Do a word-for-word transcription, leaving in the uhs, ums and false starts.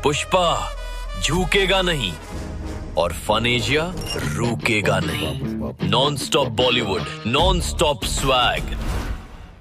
पुष्पा झुकेगा नहीं और फनेजिया रुकेगा नहीं। Non stop Bollywood, non stop swag.